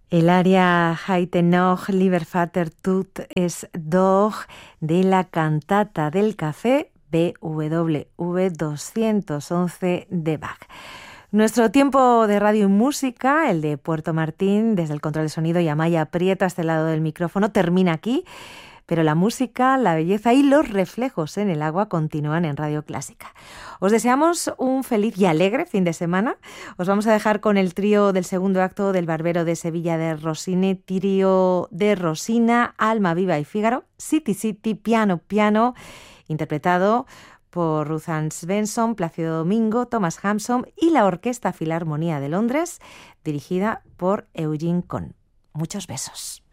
El aria Heute noch, lieber Vater, tut es doch de la cantata del café BWV 211 de Bach. Nuestro tiempo de radio y música, el de Puerto Martín, desde el control de sonido, y Amaya Prieto a este lado del micrófono, termina aquí. Pero la música, la belleza y los reflejos en el agua continúan en Radio Clásica. Os deseamos un feliz y alegre fin de semana. Os vamos a dejar con el trío del segundo acto del Barbero de Sevilla de Rossini, trío de Rosina, Almaviva y Fígaro, City City, Piano Piano, interpretado por Ruth Ann Svensson, Plácido Domingo, Thomas Hampson y la Orquesta Filarmonía de Londres, dirigida por Eugene Kohn. Muchos besos.